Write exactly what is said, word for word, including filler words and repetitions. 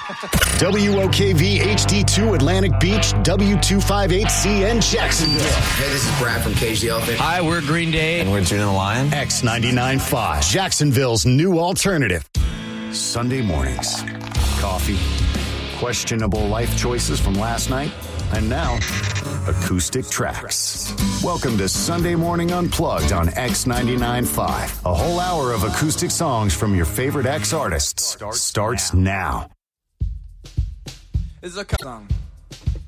W O K V H D two Atlantic Beach, W two fifty-eight C N Jacksonville. Hey, this is Brad from Cage the Elephant. Hi, we're Green Day. And we're Tune the Lion. X ninety-nine point five, Jacksonville's new alternative. Sunday mornings. Coffee. Questionable life choices from last night. And now, acoustic tracks. Welcome to Sunday Morning Unplugged on X ninety-nine point five. A whole hour of acoustic songs from your favorite X artists starts now. This is a song.